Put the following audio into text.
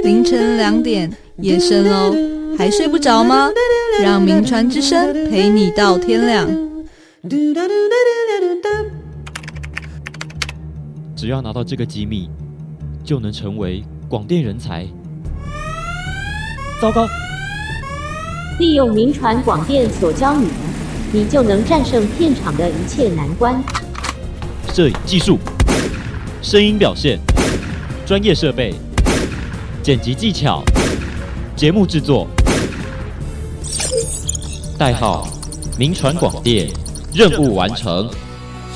凌晨2点，夜深喽，还睡不着吗？让名传之声陪你到天亮。 只要拿到这个机密，就能成为广电人才。糟糕！ 利用名传广电所教你的，你就能战胜片场的一切难关。 摄影技术、声音表现、专业设备、剪辑技巧、节目制作，代号名传广电，任务完成。